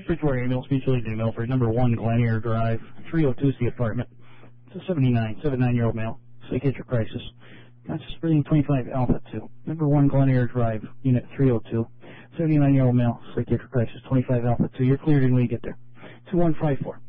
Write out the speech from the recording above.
Bridgewater Ambulance Mutual Aid in Milford, number 1 Glen Eyre Drive, 302 is the apartment. It's a 79-year-old male, psychiatric crisis. Conscious breathing 25 Alpha 2. Number 1 Glen Eyre Drive, unit 302. 79-year-old male, psychiatric crisis 25 Alpha 2. You're cleared in when you get there. 2154.